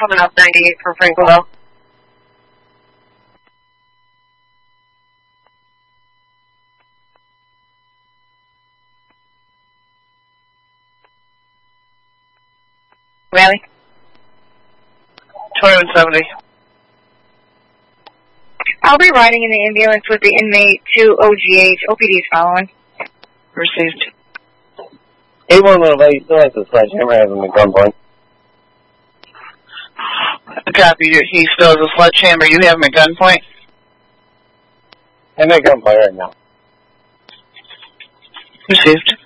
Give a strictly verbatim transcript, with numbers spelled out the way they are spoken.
coming up ninety-eight for Franklville. Really? twenty-one seventy. I'll be riding in the ambulance with the inmate to O G H. O P D's following. Received. eight one one eight still has a sledgehammer, has him at gunpoint. Copy. He still has a sledgehammer. You have him at gunpoint? I'm at gunpoint right now. Received.